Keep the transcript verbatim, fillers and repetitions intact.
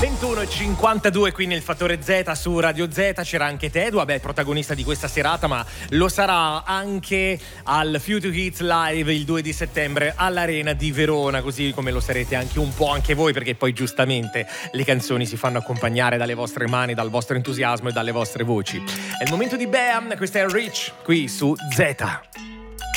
ventuno e cinquantadue qui nel Fattore Z su Radio Z. C'era anche Tedua, vabbè, protagonista di questa serata, ma lo sarà anche al Future Hits Live il due di settembre all'Arena di Verona, così come lo sarete anche un po' anche voi, perché poi giustamente le canzoni si fanno accompagnare dalle vostre mani, dal vostro entusiasmo e dalle vostre voci. È il momento di Bea, questa è Rich qui su Z.